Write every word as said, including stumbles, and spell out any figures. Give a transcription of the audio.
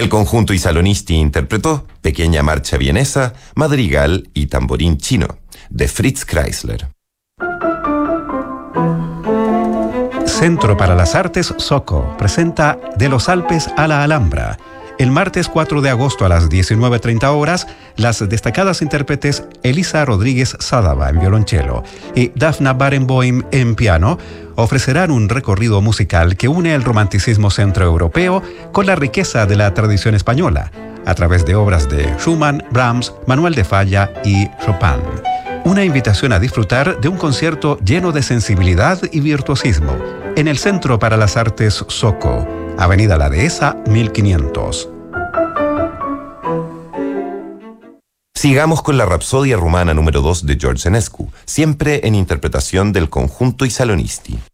El conjunto Isalonisti interpretó Pequeña Marcha Vienesa, Madrigal y Tamborín Chino, de Fritz Kreisler. Centro para las Artes SOCO presenta De los Alpes a la Alhambra. El martes cuatro de agosto a las diecinueve treinta horas, las destacadas intérpretes Elisa Rodríguez Sádava en violonchelo y Dafna Barenboim en piano ofrecerán un recorrido musical que une el romanticismo centroeuropeo con la riqueza de la tradición española, a través de obras de Schumann, Brahms, Manuel de Falla y Chopin. Una invitación a disfrutar de un concierto lleno de sensibilidad y virtuosismo en el Centro para las Artes SOCO, Avenida La Dehesa, mil quinientos. Sigamos con la Rapsodia Rumana número dos de George Enescu, siempre en interpretación del conjunto Isalonisti.